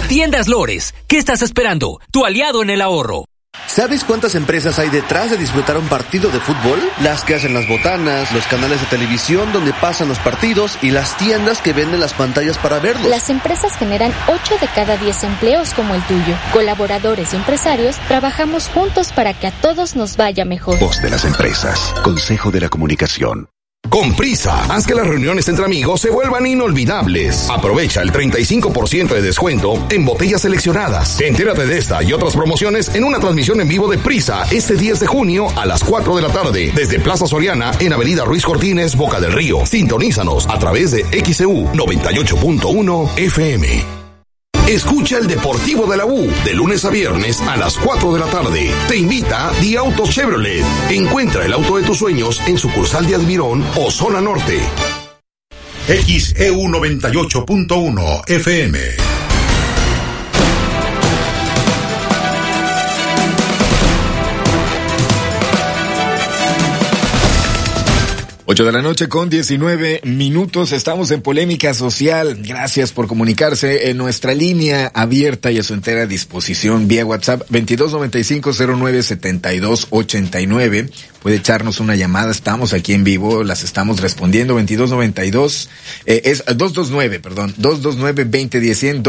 Tiendas Lores, ¿qué estás esperando? Tu aliado en el ahorro. ¿Sabes cuántas empresas hay detrás de disfrutar un partido de fútbol? Las que hacen las botanas, los canales de televisión donde pasan los partidos y las tiendas que venden las pantallas para verlos. Las empresas generan 8 de cada 10 empleos como el tuyo. Colaboradores y empresarios trabajamos juntos para que a todos nos vaya mejor. Voz de las empresas. Consejo de la Comunicación. Con Prisa, haz que las reuniones entre amigos se vuelvan inolvidables. Aprovecha el 35% de descuento en botellas seleccionadas. Entérate de esta y otras promociones en una transmisión en vivo de Prisa este 10 de junio a las 4 de la tarde desde Plaza Soriana en Avenida Ruiz Cortines, Boca del Río. Sintonízanos a través de XEU 98.1 FM. Escucha el Deportivo de la U de lunes a viernes a las 4 de la tarde. Te invita Di Autos Chevrolet. Encuentra el auto de tus sueños en sucursal de Admirón o Zona Norte. XEU 98.1 FM. 8 de la noche con 19 minutos. Estamos en Polémica Social. Gracias por comunicarse en nuestra línea abierta y a su entera disposición vía WhatsApp 2295-097289. Puede echarnos una llamada. Estamos aquí en vivo. Las estamos respondiendo. 2292 es 229-2010-100,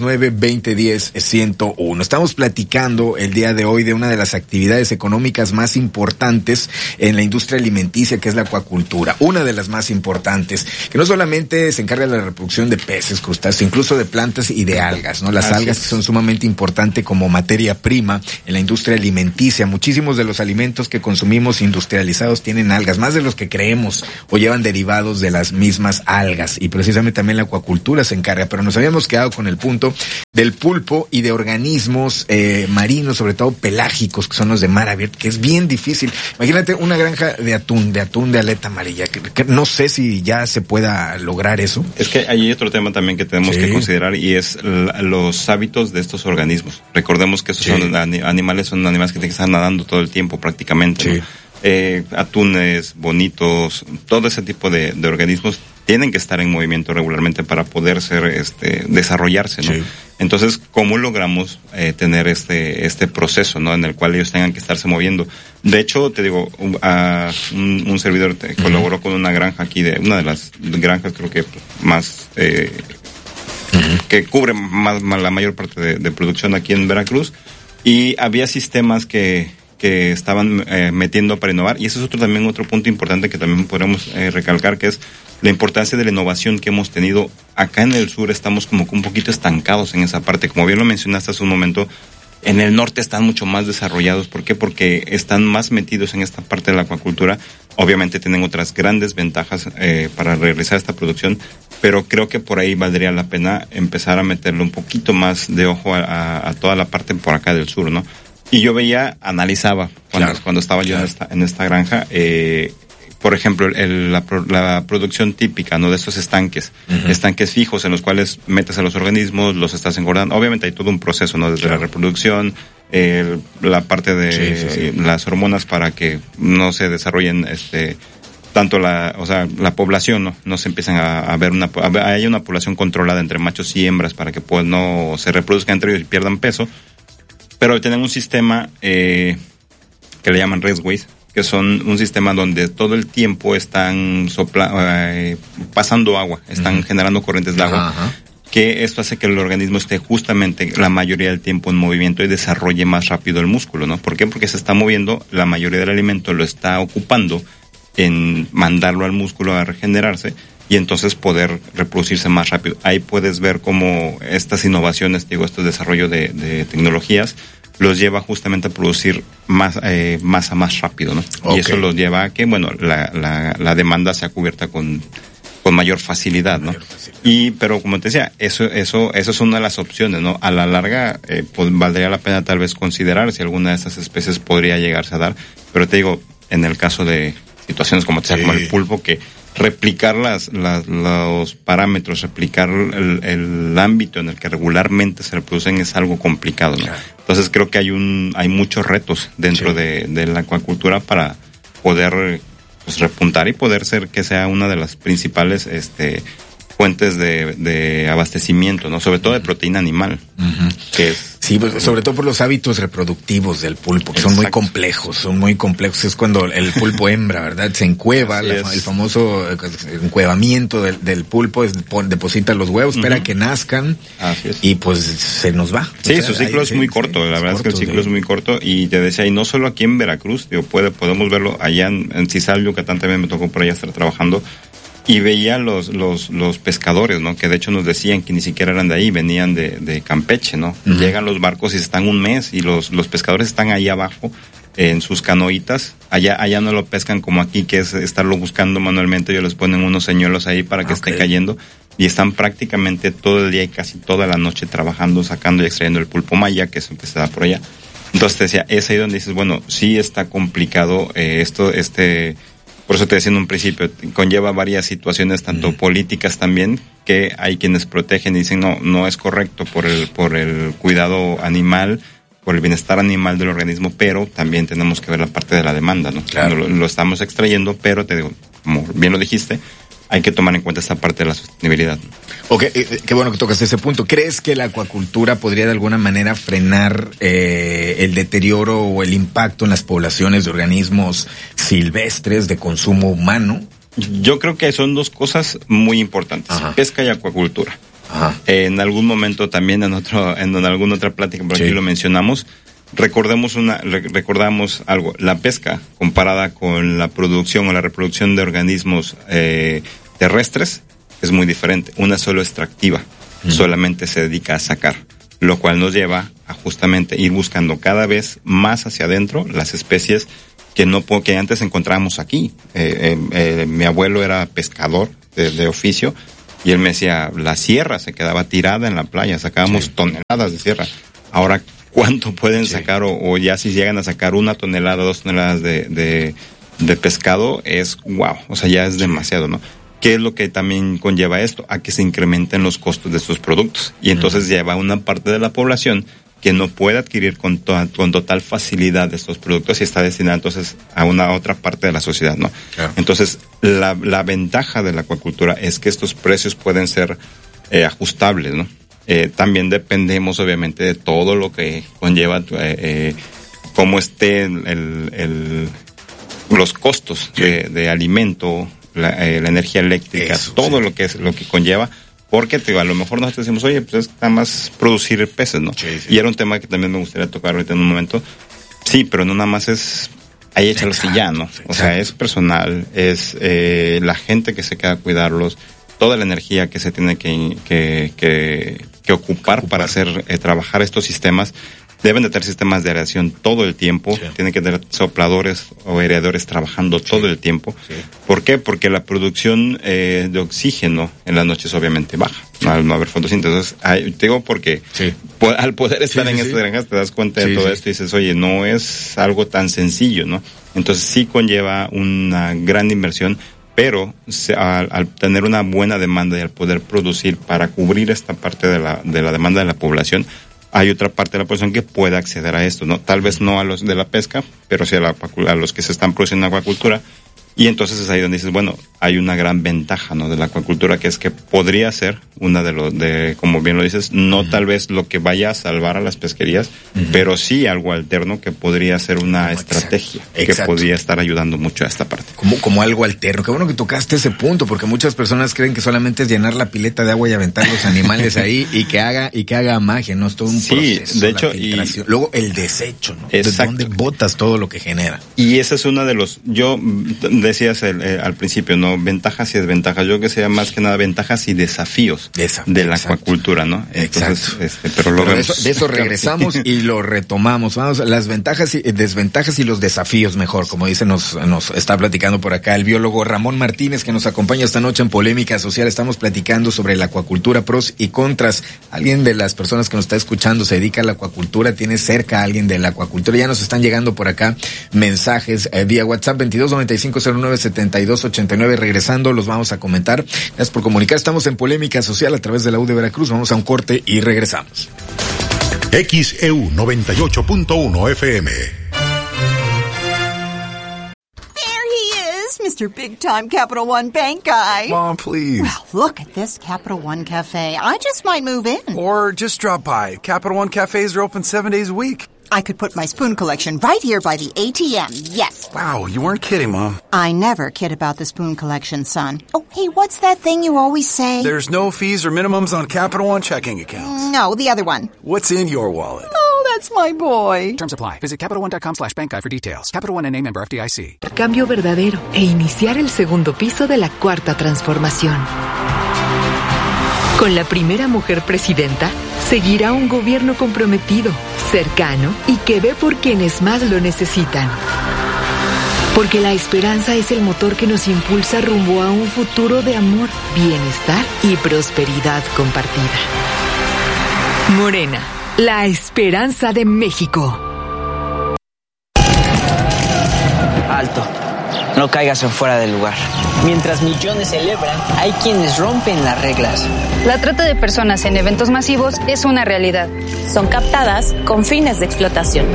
229-2010-101. Estamos platicando el día de hoy de una de las actividades económicas más importantes en la industria alimenticia, que es la acuacultura. Una de las más importantes, que no solamente se encarga de la reproducción de peces, crustáceos, incluso de plantas y de algas, ¿no? Las algas que son sumamente importantes como materia prima en la industria alimenticia. Muchísimos de los alimentos que consumimos industrializados tienen algas, más de los que creemos, o llevan derivados de las mismas algas, y precisamente también la acuacultura se encarga. Pero nos habíamos quedado con el punto del pulpo y de organismos marinos, sobre todo pelágicos, que son los de mar abierto, que es bien difícil. Imagínate una granja de atún de aleta amarilla, que no sé si ya se pueda lograr eso. Es que hay otro tema también que tenemos que considerar, y es los hábitos de estos organismos. Recordemos que estos son animales que tienen que estar nadando todo el tiempo prácticamente, ¿no? Atunes, bonitos, todo ese tipo de organismos tienen que estar en movimiento regularmente para poder desarrollarse, ¿no? Entonces, ¿cómo logramos tener este proceso, ¿no? En el cual ellos tengan que estarse moviendo? De hecho, te digo, un servidor colaboró con una granja aquí, una de las granjas creo que más que cubre más la mayor parte de producción aquí en Veracruz, y había sistemas que estaban metiendo para innovar, y eso es otro punto importante que también podemos recalcar, que es la importancia de la innovación que hemos tenido. Acá en el sur estamos como que un poquito estancados en esa parte, como bien lo mencionaste hace un momento. En el norte están mucho más desarrollados. ¿Por qué? Porque están más metidos en esta parte de la acuacultura. Obviamente tienen otras grandes ventajas para realizar esta producción, pero creo que por ahí valdría la pena empezar a meterle un poquito más de ojo a toda la parte por acá del sur, ¿no? Y yo analizaba cuando estaba yo en esta granja, por ejemplo, la producción típica, ¿no? De estos estanques fijos en los cuales metes a los organismos, los estás engordando. Obviamente hay todo un proceso, ¿no? Desde la reproducción, la parte de las hormonas para que no se desarrollen tanto la población, no se empiezan a ver hay una población controlada entre machos y hembras para que no se reproduzcan entre ellos y pierdan peso. Pero tienen un sistema que le llaman raceways, que son un sistema donde todo el tiempo están pasando agua, están generando corrientes de agua, que esto hace que el organismo esté justamente la mayoría del tiempo en movimiento y desarrolle más rápido el músculo, ¿no? ¿Por qué? Porque se está moviendo, la mayoría del alimento lo está ocupando en mandarlo al músculo a regenerarse, y entonces poder reproducirse más rápido. Ahí puedes ver cómo estas innovaciones, este desarrollo de tecnologías los lleva justamente a producir masa más rápido, ¿no? Y eso los lleva a que, la demanda sea cubierta con mayor facilidad, ¿no? Pero como te decía, eso es una de las opciones, ¿no? A la larga, pues valdría la pena tal vez considerar si alguna de estas especies podría llegarse a dar, pero te digo, en el caso de situaciones como el pulpo, que replicar los parámetros, replicar el ámbito en el que regularmente se reproducen es algo complicado, ¿no? Claro. Entonces creo que hay muchos retos dentro de la acuacultura para poder repuntar y poder ser que sea una de las principales fuentes de abastecimiento, ¿no? Sobre todo de proteína animal, que es... Sí, pues, sobre todo por los hábitos reproductivos del pulpo, que son muy complejos. Es cuando el pulpo hembra, ¿verdad? Se encueva, el famoso encuevamiento del pulpo, deposita los huevos, espera que nazcan y pues se nos va. Sí, su ciclo es muy corto, la verdad es que el ciclo es muy corto, y te decía, y no solo aquí en Veracruz, podemos verlo allá en Cizal, Yucatán, también me tocó por allá estar trabajando. Y veía los pescadores, ¿no? Que de hecho nos decían que ni siquiera eran de ahí, venían de Campeche, ¿no? Llegan los barcos y están un mes, y los pescadores están ahí abajo en sus canoitas. Allá no lo pescan como aquí, que es estarlo buscando manualmente. Ellos les ponen unos señuelos ahí para que esté cayendo, y están prácticamente todo el día y casi toda la noche trabajando, sacando y extrayendo el pulpo maya, que es el que se da por allá. Entonces te decía, es ahí donde dices, bueno, sí está complicado por eso te decía en un principio, conlleva varias situaciones, tanto políticas también, que hay quienes protegen y dicen no es correcto por el cuidado animal, por el bienestar animal del organismo, pero también tenemos que ver la parte de la demanda, ¿no? Claro. Lo estamos extrayendo, pero te digo, como bien lo dijiste, hay que tomar en cuenta esta parte de la sostenibilidad. Ok, qué bueno que tocas ese punto. ¿Crees que la acuacultura podría de alguna manera frenar el deterioro o el impacto en las poblaciones de organismos silvestres de consumo humano? Yo creo que son dos cosas muy importantes, pesca y acuacultura. En algún momento también en alguna otra plática, por aquí lo mencionamos. Recordamos algo, la pesca comparada con la producción o la reproducción de organismos terrestres es muy diferente. Una es solo extractiva, solamente se dedica a sacar, lo cual nos lleva a justamente ir buscando cada vez más hacia adentro las especies que antes encontrábamos aquí. Mi abuelo era pescador de oficio, y él me decía, la sierra se quedaba tirada en la playa, sacábamos toneladas de sierra. Ahora, ¿cuánto pueden sacar? O ya si llegan a sacar 1 tonelada, 2 toneladas de pescado, es wow, o sea, ya es demasiado, ¿no? ¿Qué es lo que también conlleva esto? A que se incrementen los costos de estos productos, y entonces lleva a una parte de la población que no puede adquirir con total facilidad estos productos, y está destinada entonces a una otra parte de la sociedad, ¿no? Claro. Entonces, la ventaja de la acuacultura es que estos precios pueden ser ajustables, ¿no? También dependemos obviamente de todo lo que conlleva cómo esté los costos de alimento, la energía eléctrica, todo lo que conlleva, porque a lo mejor nosotros decimos, oye, pues es nada más producir peces, ¿no? Y era un tema que también me gustaría tocar ahorita en un momento. Sí, pero no nada más es ahí échalos y ya, ¿no? O sea, es personal, es la gente que se queda a cuidarlos, toda la energía que se tiene que ocupar para hacer trabajar estos sistemas. Deben de tener sistemas de aeración todo el tiempo, tienen que tener sopladores o aireadores trabajando todo el tiempo. ¿Por qué? Porque la producción de oxígeno en las noches obviamente baja, al no haber fotosíntesis. Entonces, te digo porque al poder estar en estas granjas te das cuenta de todo esto y dices, oye, no es algo tan sencillo, ¿no? Entonces sí conlleva una gran inversión, pero al tener una buena demanda y al poder producir para cubrir esta parte de la demanda de la población, hay otra parte de la población que puede acceder a esto, ¿no? Tal vez no a los de la pesca, pero sí a los que se están produciendo acuacultura. Y entonces es ahí donde dices, bueno, hay una gran ventaja, ¿no? De la acuacultura, que es que podría ser una como bien lo dices, no tal vez lo que vaya a salvar a las pesquerías, pero sí algo alterno que podría ser una estrategia que podría estar ayudando mucho a esta parte. Como algo alterno. Qué bueno que tocaste ese punto, porque muchas personas creen que solamente es llenar la pileta de agua y aventar los animales ahí y que haga magia, ¿no? Es todo un proceso. De hecho, luego el desecho, ¿no? De dónde botas todo lo que genera. Y esa es una de yo decías al principio, ¿no? Ventajas y desventajas. Yo que sea más que nada ventajas y desafíos de la acuacultura, ¿no? Entonces, pero de eso regresamos y lo retomamos. Vamos a las ventajas y desventajas y los desafíos, mejor, como dice, nos está platicando por acá el biólogo Ramón Martínez, que nos acompaña esta noche en Polémica Social. Estamos platicando sobre la acuacultura, pros y contras. Alguien de las personas que nos está escuchando se dedica a la acuacultura, tiene cerca a alguien de la acuacultura. Ya nos están llegando por acá mensajes vía WhatsApp 2295097289. Regresando, los vamos a comentar. Gracias por comunicar. Estamos en Polémica Social a través de la U de Veracruz. Vamos a un corte y regresamos. XEU 98.1 FM. Mr. Big Time Capital One Bank guy. Mom, please. Well, look at this Capital One Cafe. I just might move in. Or just drop by. Capital One cafes are open 7 days a week. I could put my spoon collection right here by the ATM, yes. Wow, you weren't kidding, Mom. I never kid about the spoon collection, son. Oh, hey, what's that thing you always say? There's no fees or minimums on Capital One checking accounts. No, the other one. What's in your wallet? Oh, that's my boy. Terms apply. Visit CapitalOne.com/bankguide for details. Capital One, N.A. member FDIC. Cambio verdadero e iniciar el segundo piso de la cuarta transformación. Con la primera mujer presidenta, seguirá un gobierno comprometido, cercano y que ve por quienes más lo necesitan. Porque la esperanza es el motor que nos impulsa rumbo a un futuro de amor, bienestar y prosperidad compartida. Morena, la esperanza de México. Alto. No caigas en fuera del lugar. Mientras millones celebran, hay quienes rompen las reglas. La trata de personas en eventos masivos es una realidad. Son captadas con fines de explotación.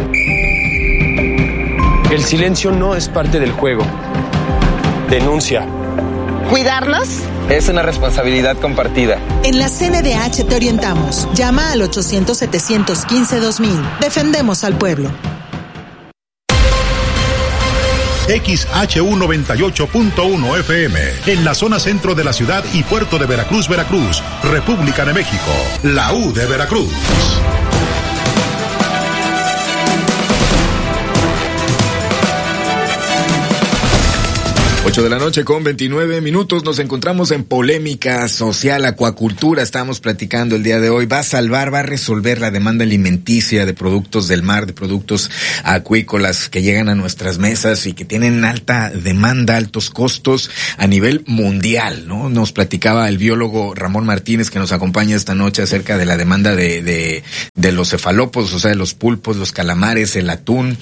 El silencio no es parte del juego. Denuncia. ¿Cuidarnos? Es una responsabilidad compartida. En la CNDH te orientamos. Llama al 800-715-2000. Defendemos al pueblo. XHU 98.1 FM, en la zona centro de la ciudad y puerto de Veracruz, Veracruz, República de México, la U de Veracruz. 8 de la noche con 29 minutos. Nos encontramos en polémica social, acuacultura. Estamos platicando el día de hoy. Va a salvar, va a resolver la demanda alimenticia de productos del mar, de productos acuícolas que llegan a nuestras mesas y que tienen alta demanda, altos costos a nivel mundial, ¿no? Nos platicaba el biólogo Ramón Martínez, que nos acompaña esta noche, acerca de la demanda de los cefalópodos, o sea, de los pulpos, los calamares, el atún.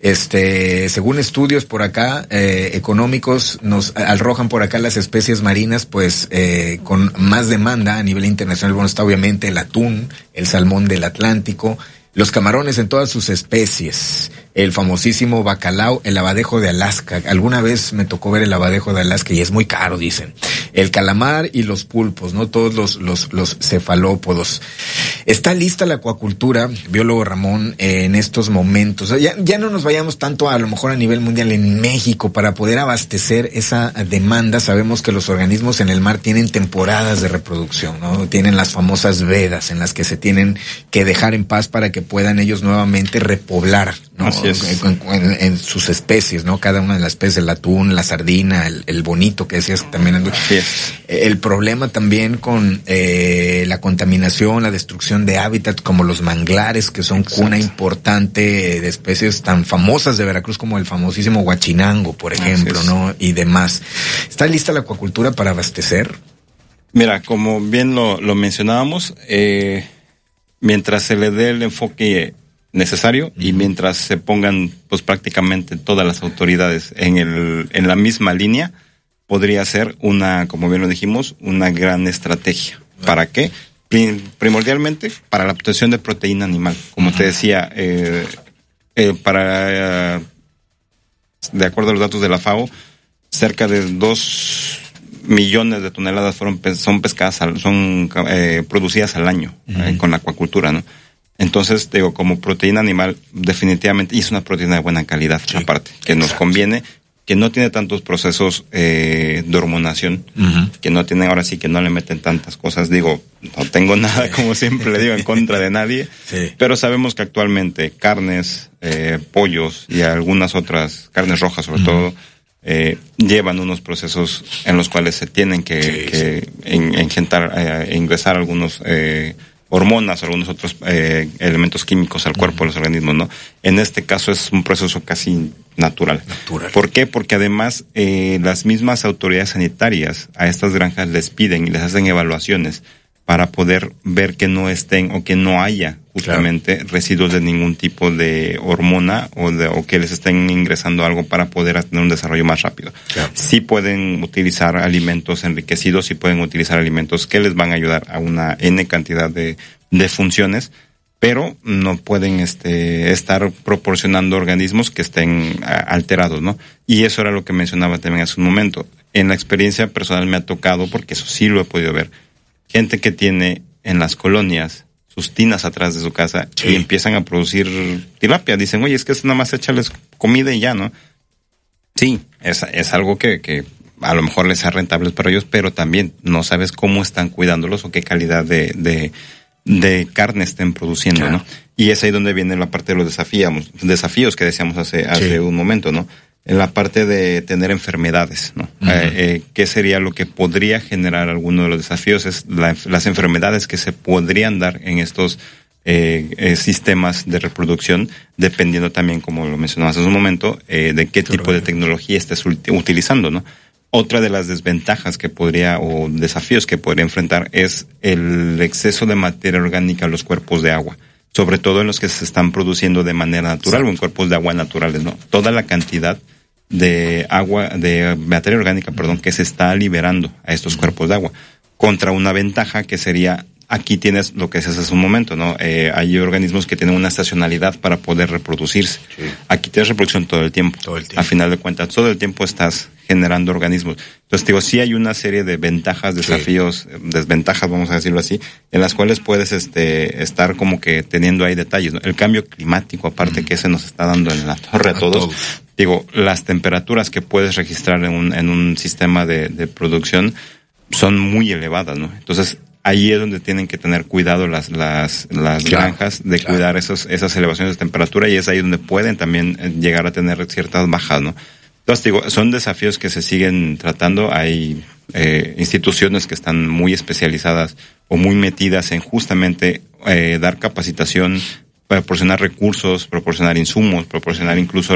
Según estudios por acá, económicos, nos arrojan por acá las especies marinas, pues, con más demanda a nivel internacional. Bueno, está obviamente el atún, el salmón del Atlántico, los camarones en todas sus especies, el famosísimo bacalao, el abadejo de Alaska. Alguna vez me tocó ver el abadejo de Alaska y es muy caro, dicen. El calamar y los pulpos, ¿no? Todos los cefalópodos. Está lista la acuacultura, biólogo Ramón, en estos momentos. Ya no nos vayamos tanto a lo mejor a nivel mundial en México para poder abastecer esa demanda. Sabemos que los organismos en el mar tienen temporadas de reproducción, ¿no? Tienen las famosas vedas en las que se tienen que dejar en paz para que puedan ellos nuevamente repoblar, ¿no? Así es. En sus especies, ¿no? Cada una de las especies, el atún, la sardina, el bonito que decías también. Así es. El problema también con la contaminación, la destrucción de hábitats como los manglares, que son cuna importante de especies tan famosas de Veracruz como el famosísimo huachinango, por ejemplo, ¿no? Y demás. ¿Está lista la acuacultura para abastecer? Mira, como bien lo mencionábamos, mientras se le dé el enfoque necesario y mientras se pongan pues prácticamente todas las autoridades en la misma línea, podría ser como bien lo dijimos, una gran estrategia. ¿Para qué? Primordialmente para la obtención de proteína animal. Como te decía, de acuerdo a los datos de la FAO, cerca de 2 millones de toneladas son pescadas, son producidas al año con la acuacultura, ¿no? Entonces, digo, como proteína animal, definitivamente, y es una proteína de buena calidad, aparte, que nos conviene, que no tiene tantos procesos de hormonación, que no tienen, ahora sí que no le meten tantas cosas. Digo, no tengo nada, como siempre le digo, en contra de nadie, pero sabemos que actualmente carnes, pollos y algunas otras, carnes rojas sobre todo, llevan unos procesos en los cuales se tienen que ingresar algunos hormonas o algunos otros elementos químicos al cuerpo de los organismos, ¿no? En este caso es un proceso casi natural. ¿Por qué? Porque además las mismas autoridades sanitarias a estas granjas les piden y les hacen evaluaciones para poder ver que no estén o que no haya justamente residuos de ningún tipo de hormona o que les estén ingresando algo para poder tener un desarrollo más rápido. Sí pueden utilizar alimentos enriquecidos, sí pueden utilizar alimentos que les van a ayudar a una N cantidad de funciones, pero no pueden estar proporcionando organismos que estén alterados, ¿no? Y eso era lo que mencionaba también hace un momento. En la experiencia personal me ha tocado, porque eso sí lo he podido ver, gente que tiene en las colonias sus tinas atrás de su casa y empiezan a producir tilapia. Dicen, oye, es que es nada más echarles comida y ya, ¿no? Sí, es algo que a lo mejor les sea rentable para ellos, pero también no sabes cómo están cuidándolos o qué calidad de carne estén produciendo, ¿no? Y es ahí donde viene la parte de los desafíos que decíamos hace un momento, ¿no? En la parte de tener enfermedades, ¿no? ¿Qué sería lo que podría generar alguno de los desafíos? Es las enfermedades que se podrían dar en estos sistemas de reproducción, dependiendo también, como lo mencionabas hace un momento, de qué tipo de tecnología estés utilizando, ¿no? Otra de las desventajas o desafíos que podría enfrentar es el exceso de materia orgánica en los cuerpos de agua, sobre todo en los que se están produciendo de manera natural o en cuerpos de agua naturales, ¿no? Toda la cantidad de materia orgánica, que se está liberando a estos cuerpos de agua, contra una ventaja que sería, aquí tienes lo que decías hace un momento, ¿no? Hay organismos que tienen una estacionalidad para poder reproducirse. Sí. Aquí tienes reproducción todo el tiempo. A final de cuentas, todo el tiempo estás generando organismos. Entonces, digo, sí hay una serie de ventajas, desafíos, desventajas, vamos a decirlo así, en las cuales puedes estar como que teniendo ahí detalles, ¿no? El cambio climático, aparte que se nos está dando en la torre a todos. Digo, las temperaturas que puedes registrar en un sistema de producción son muy elevadas, ¿no? Entonces, ahí es donde tienen que tener cuidado las granjas de cuidar esas elevaciones de temperatura, y es ahí donde pueden también llegar a tener ciertas bajas, ¿no? Entonces, digo, son desafíos que se siguen tratando. Hay instituciones que están muy especializadas o muy metidas en justamente dar capacitación, proporcionar recursos, proporcionar insumos, proporcionar incluso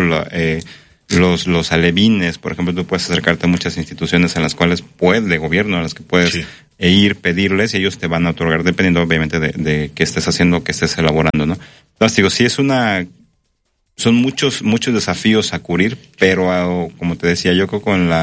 los alevines. Por ejemplo, tú puedes acercarte a muchas instituciones en las cuales de gobierno, a las que puedes ir, pedirles, y ellos te van a otorgar, dependiendo obviamente de qué estés haciendo, qué estés elaborando, ¿no? Entonces, digo, sí son muchos desafíos a cubrir, pero como te decía, yo creo con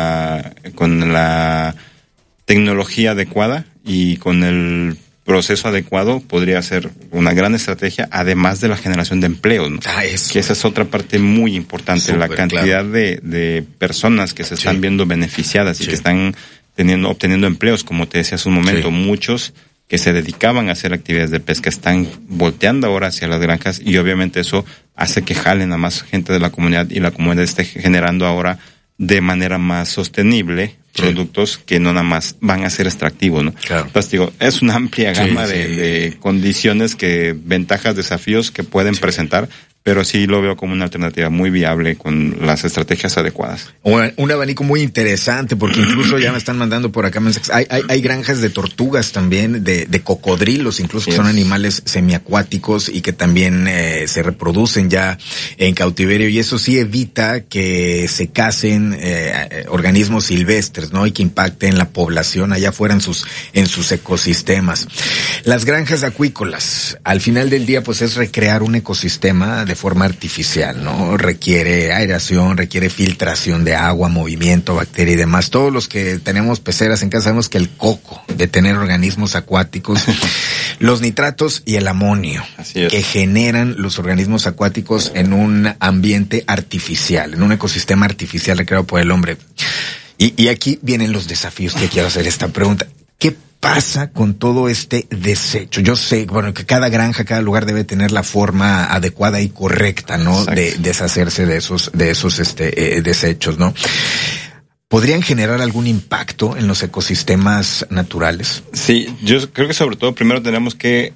la tecnología adecuada y con el proceso adecuado podría ser una gran estrategia, además de la generación de empleos, ¿no? Que esa es otra parte muy importante, la cantidad de personas que se están viendo beneficiadas y que están obteniendo empleos, como te decía hace un momento. Muchos que se dedicaban a hacer actividades de pesca están volteando ahora hacia las granjas, y obviamente eso hace que jalen a más gente de la comunidad, y la comunidad esté generando ahora de manera más sostenible productos que no nada más van a ser extractivos, ¿no? Claro. Entonces, digo, es una amplia gama de condiciones, ventajas, desafíos que pueden presentar, pero sí lo veo como una alternativa muy viable con las estrategias adecuadas. Un abanico muy interesante, porque incluso ya me están mandando por acá mensajes. Hay granjas de tortugas también, de cocodrilos, incluso que son animales semiacuáticos y que también se reproducen ya en cautiverio, y eso sí evita que se casen organismos silvestres, ¿no? Y que impacten la población allá afuera en sus ecosistemas. Las granjas acuícolas, al final del día, pues es recrear un ecosistema de forma artificial, ¿no? Requiere aireación, requiere filtración de agua, movimiento, bacteria y demás. Todos los que tenemos peceras en casa sabemos que el coco de tener organismos acuáticos, los nitratos y el amonio que generan los organismos acuáticos en un ambiente artificial, en un ecosistema artificial recreado por el hombre. Y aquí vienen los desafíos que quiero hacer esta pregunta. ¿Qué pasa con todo este desecho? Yo sé, que cada granja, cada lugar debe tener la forma adecuada y correcta, ¿no? De deshacerse de esos desechos, ¿no? ¿Podrían generar algún impacto en los ecosistemas naturales? Sí, yo creo que sobre todo primero tenemos que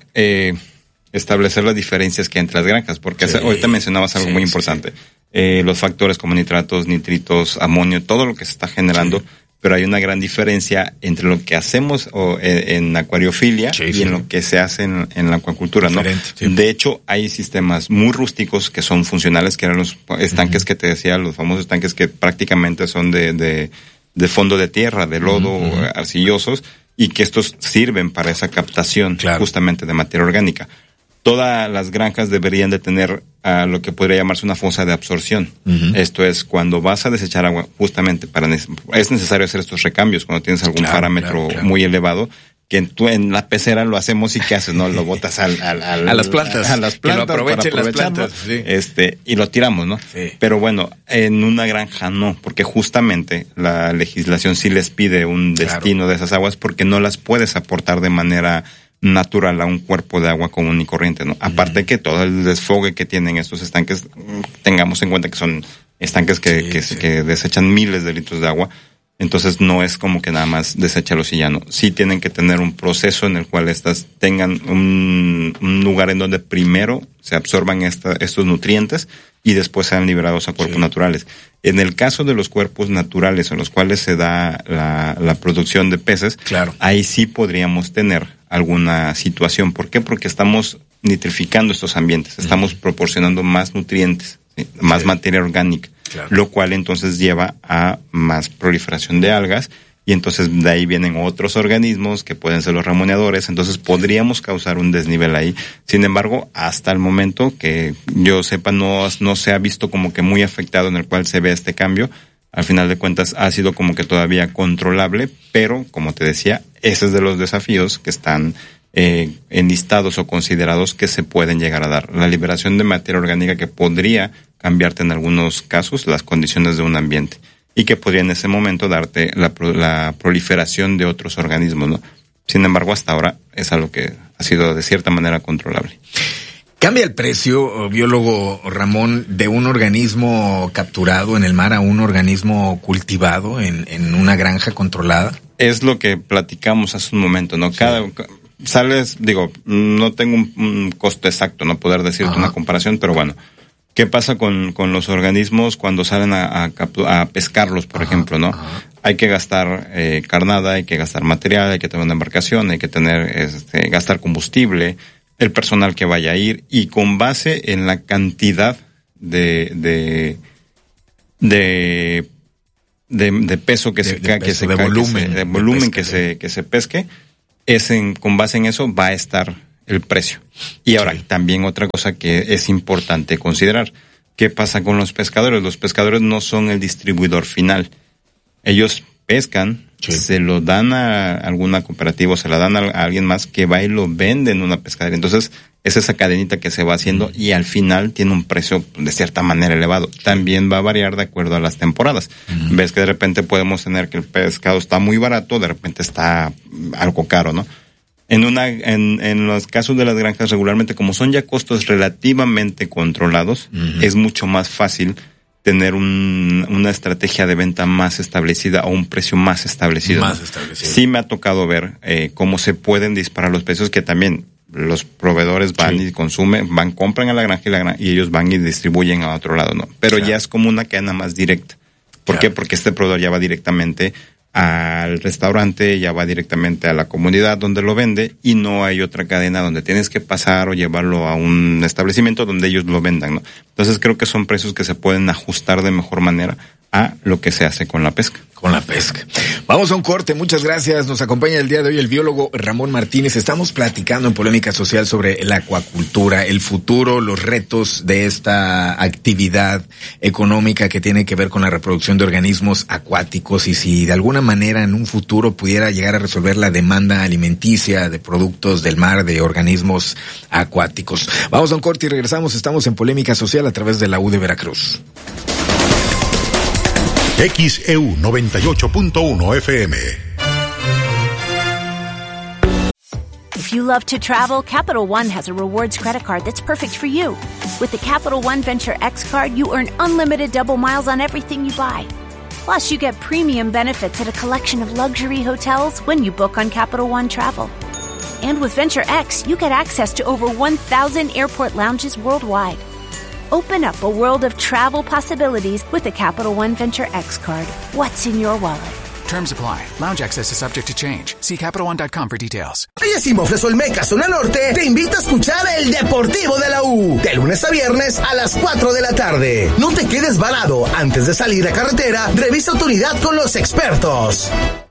establecer las diferencias que hay entre las granjas, porque ahorita mencionabas algo muy importante. Los factores como nitratos, nitritos, amonio, todo lo que se está generando, pero hay una gran diferencia entre lo que hacemos en acuariofilia y en lo que se hace en la acuacultura, ¿no? De hecho, hay sistemas muy rústicos que son funcionales, que eran los estanques que te decía, los famosos estanques que prácticamente son de fondo de tierra, de lodo, arcillosos, y que estos sirven para esa captación justamente de materia orgánica. Todas las granjas deberían de tener lo que podría llamarse una fosa de absorción. Esto es, cuando vas a desechar agua, justamente es necesario hacer estos recambios cuando tienes algún parámetro muy elevado, que tú en la pecera lo hacemos y ¿qué haces? No, lo botas a las plantas. A las plantas. Que lo aprovechen las plantas. Sí. Y lo tiramos, ¿no? Sí. Pero bueno, en una granja no, porque justamente la legislación sí les pide un destino de esas aguas porque no las puedes aportar de manera natural a un cuerpo de agua común y corriente, ¿no? Aparte que todo el desfogue que tienen estos estanques, tengamos en cuenta que son estanques que desechan miles de litros de agua. Entonces no es como que nada más deséchalos y ya no. Sí tienen que tener un proceso en el cual estas tengan un lugar en donde primero se absorban estos nutrientes y después sean liberados a cuerpos naturales. En el caso de los cuerpos naturales en los cuales se da la producción de peces, ahí sí podríamos tener alguna situación. ¿Por qué? Porque estamos nitrificando estos ambientes, estamos proporcionando más nutrientes, ¿sí? Más materia orgánica. Lo cual entonces lleva a más proliferación de algas y entonces de ahí vienen otros organismos que pueden ser los ramoneadores, entonces podríamos causar un desnivel ahí. Sin embargo, hasta el momento que yo sepa no se ha visto como que muy afectado en el cual se ve este cambio. Al final de cuentas ha sido como que todavía controlable, pero como te decía, ese es de los desafíos que están enlistados o considerados que se pueden llegar a dar. La liberación de materia orgánica que podría cambiarte en algunos casos las condiciones de un ambiente y que podría en ese momento darte la proliferación de otros organismos, ¿no? Sin embargo, hasta ahora es algo que ha sido de cierta manera controlable. ¿Cambia el precio, biólogo Ramón, de un organismo capturado en el mar a un organismo cultivado en una granja controlada? Es lo que platicamos hace un momento, ¿no? No tengo un costo exacto, no poder decirte una comparación, pero bueno, ¿qué pasa con los organismos cuando salen a pescarlos, por ejemplo, no? Hay que gastar carnada, hay que gastar material, hay que tener una embarcación, hay que tener gastar combustible, el personal que vaya a ir, y con base en la cantidad de peso que de volumen que se pesque, con base en eso va a estar el precio. Y ahora, también otra cosa que es importante considerar, ¿qué pasa con los pescadores? Los pescadores no son el distribuidor final. Ellos pescan, se lo dan a alguna cooperativa o se la dan a alguien más que va y lo vende en una pescadería. Entonces, es esa cadenita que se va haciendo y al final tiene un precio de cierta manera elevado. También va a variar de acuerdo a las temporadas. Ves que de repente podemos tener que el pescado está muy barato, de repente está algo caro, ¿no? En los casos de las granjas regularmente, como son ya costos relativamente controlados, es mucho más fácil tener una estrategia de venta más establecida o un precio más establecido. Sí me ha tocado ver cómo se pueden disparar los precios, que también los proveedores van y consumen, compran a la granja y ellos van y distribuyen a otro lado, ¿no? Pero ya es como una cadena más directa. ¿Por qué? Porque este proveedor ya va directamente al restaurante, ya va directamente a la comunidad donde lo vende y no hay otra cadena donde tienes que pasar o llevarlo a un establecimiento donde ellos lo vendan, ¿no? Entonces creo que son precios que se pueden ajustar de mejor manera a lo que se hace con la pesca. Vamos a un corte, muchas gracias. Nos acompaña el día de hoy el biólogo Ramón Martínez. Estamos platicando en Polémica Social sobre la acuacultura, el futuro, los retos de esta actividad económica que tiene que ver con la reproducción de organismos acuáticos y si de alguna manera en un futuro pudiera llegar a resolver la demanda alimenticia de productos del mar, de organismos acuáticos. Vamos a un corte y regresamos. Estamos en Polémica Social a través de la U de Veracruz. XEU 98.1 FM. If you love to travel, Capital One has a rewards credit card that's perfect for you. With the Capital One Venture X card, you earn unlimited double miles on everything you buy. Plus, you get premium benefits at a collection of luxury hotels when you book on Capital One Travel. And with Venture X, you get access to over 1,000 airport lounges worldwide. Open up a world of travel possibilities with the Capital One Venture X card. What's in your wallet? Terms apply. Lounge access is subject to change. See CapitalOne.com for details. Simofres Olmeca, zona norte, te invita a escuchar el Deportivo de la U. De lunes a viernes a las 4 de la tarde. No te quedes varado. Antes de salir a carretera, revisa tu unidad con los expertos.